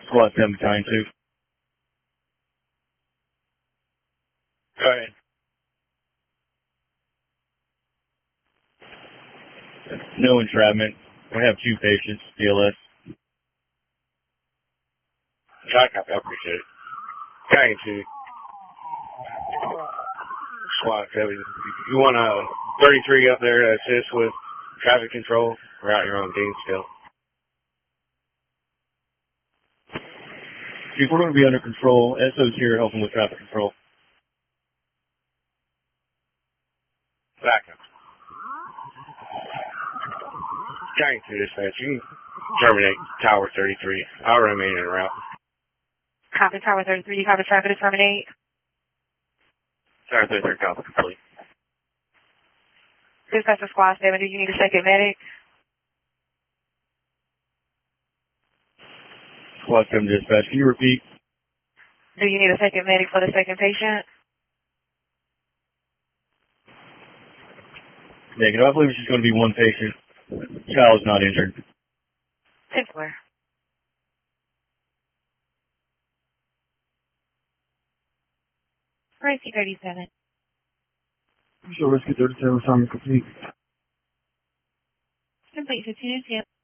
Squad 7 Battalion 2. Go ahead. No entrapment. We have 2 patients, BLS. I copy. I appreciate it. Battalion 2. Squad 7. You want 33 up there to assist with traffic control? We're out here on Dean still. If we're going to be under control, SO's here helping with traffic control. Back up. Battalion 2 dispatch. You can terminate Tower 33. I'll remain en route. Copy Tower 33. You copy traffic to terminate. Tower 33, copy complete. Dispatch to Squad 7. Do you need a second medic? Squad 7 dispatch, can you repeat? Do you need a second medic for the second patient? Negative. I believe it's just going to be 1 patient. Child is not injured. 10-4. Rescue 37. So Rescue 37 assignment complete. Complete 15 2.